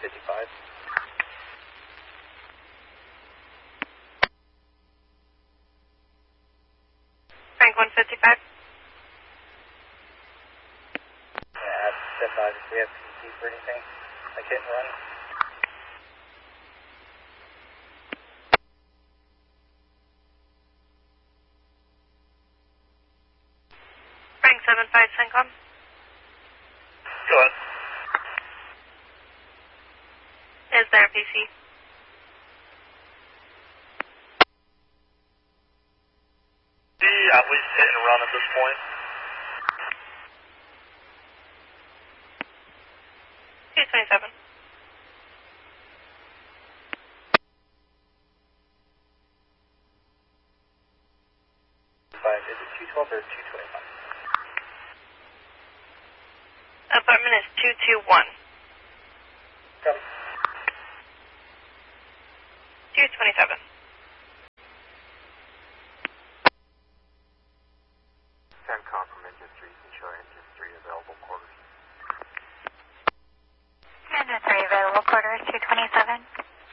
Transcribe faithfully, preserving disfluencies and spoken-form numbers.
fifty-five. Frank one fifty-five. Yeah, step five. Do we have P C for anything? Like hit and run? Frank seven five, CENTCOM. Go ahead. Is there a P C? At least hit and run at this point. two twenty-seven. Five. Is it two twelve or two twenty-five? Apartment is two two one. Copy. two twenty-seven. CENTCOM from Engine three, ensure Engine three available quarters. Engine three available quarters, two twenty-seven.